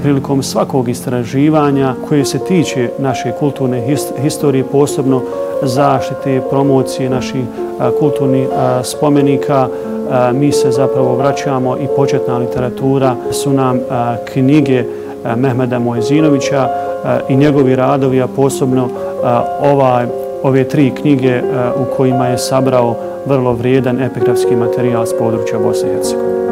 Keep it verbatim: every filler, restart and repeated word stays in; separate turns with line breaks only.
prilikom svakog istraživanja koje se tiče naše kulturne historije, posebno zaštite, promocije naših kulturnih spomenika, mi se zapravo vraćamo i početna literatura su nam knjige Mehmeda Moezinovića i njegovi radovi, a posebno ovaj, ove tri knjige u kojima je sabrao vrlo vrijedan epigrafski materijal s područja Bosne i Hercegovine.